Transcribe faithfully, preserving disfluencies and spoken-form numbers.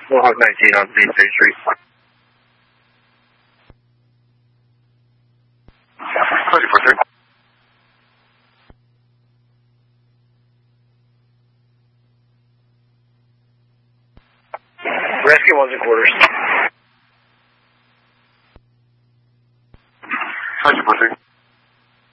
Mohawk nineteen on Z State Street. Ready for three. Rescue ones and quarters. Ready for three.